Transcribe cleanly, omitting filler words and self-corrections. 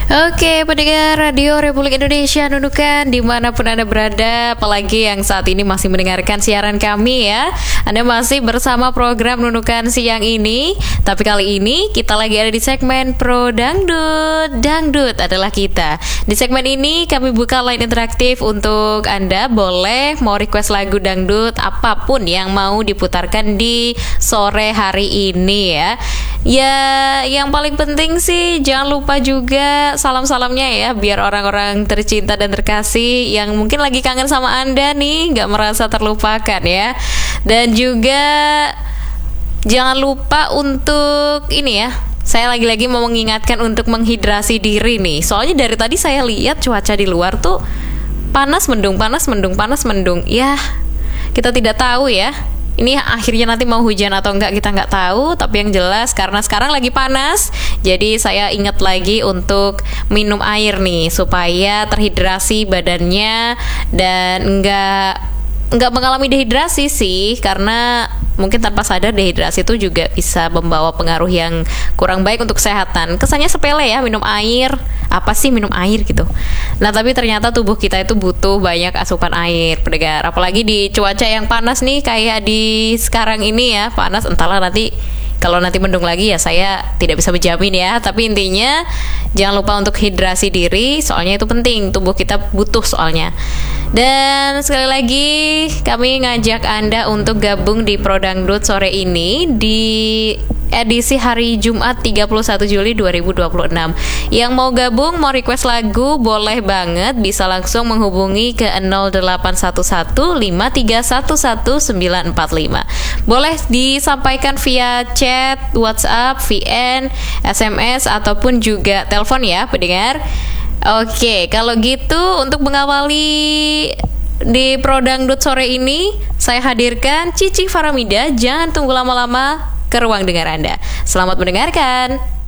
Oke, pendengar Radio Republik Indonesia Nunukan dimanapun Anda berada, apalagi yang saat ini masih mendengarkan siaran kami ya. Anda masih bersama program Nunukan siang ini. Tapi kali ini kita lagi ada di segmen Pro Dangdut. Dangdut adalah kita. Di segmen ini kami buka line interaktif untuk Anda. Boleh mau request lagu dangdut apapun yang mau diputarkan di sore hari ini ya. Ya, yang paling penting sih jangan lupa juga salam-salamnya ya, biar orang-orang tercinta dan terkasih yang mungkin lagi kangen sama Anda nih gak merasa terlupakan ya. Dan juga jangan lupa untuk ini ya, saya lagi-lagi mau mengingatkan untuk menghidrasi diri nih. Soalnya dari tadi saya lihat cuaca di luar tuh panas mendung. Ya, kita tidak tahu ya, ini akhirnya nanti mau hujan atau enggak kita nggak tahu. Tapi yang jelas karena sekarang lagi panas, jadi saya ingat lagi untuk minum air nih supaya terhidrasi badannya dan nggak mengalami dehidrasi sih, karena mungkin tanpa sadar dehidrasi itu juga bisa membawa pengaruh yang kurang baik untuk kesehatan. Kesannya sepele ya, minum air, apa sih minum air gitu. Nah tapi ternyata tubuh kita itu butuh banyak asupan air, pendengar. Apalagi di cuaca yang panas nih kayak di sekarang ini ya, panas. Entahlah nanti kalau nanti mendung lagi ya saya tidak bisa menjamin ya. Tapi intinya jangan lupa untuk hidrasi diri, soalnya itu penting, tubuh kita butuh soalnya. Dan sekali lagi kami ngajak Anda untuk gabung di Pro Dangdut sore ini di edisi hari Jumat 31 Juli 2026. Yang mau gabung, mau request lagu, boleh banget, bisa langsung menghubungi ke 0811-5311-945. Boleh disampaikan via chat, WhatsApp, VN, SMS, ataupun juga telepon ya pendengar. Oke, kalau gitu untuk mengawali di Pro Dangdut sore ini, saya hadirkan Cici Faramida. Jangan tunggu lama-lama, ke ruang dengar Anda. Selamat mendengarkan.